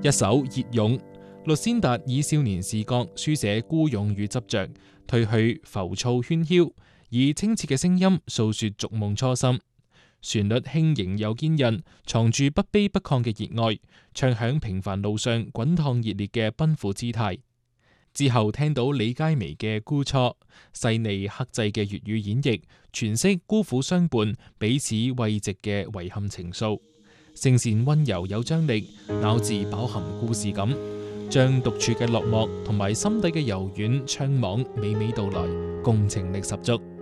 一首《熱勇》，律仙達以少年視角書寫孤勇與執着，褪去浮躁喧囂，以清澈嘅聲音訴說逐夢初心。旋律輕盈又堅韌，藏住不卑不亢嘅熱愛，唱響平凡路上滾燙熱烈嘅奔赴姿態。之後聽到李佳薇嘅《孤雛》，細膩克制嘅粵語演繹，詮釋孤苦相伴、彼此慰藉嘅遺憾情愫。聲線溫柔有張力，咬字飽含故事感，將獨處嘅落寞同埋心底嘅柔軟、悵惘娓娓道來，共情力十足。